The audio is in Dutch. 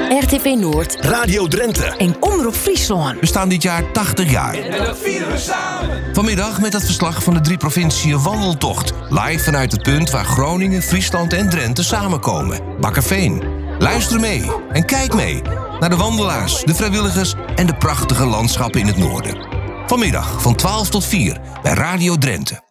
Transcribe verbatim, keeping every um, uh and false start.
R T V Noord, Radio Drenthe en Omroep Friesland. We staan dit jaar tachtig jaar. en dat vieren we samen. Vanmiddag met het verslag van de drie provinciën wandeltocht. Live vanuit het punt waar Groningen, Friesland en Drenthe samenkomen. Bakkerveen. Luister mee en kijk mee naar de wandelaars, de vrijwilligers en de prachtige landschappen in het noorden. Vanmiddag van twaalf tot vier bij Radio Drenthe.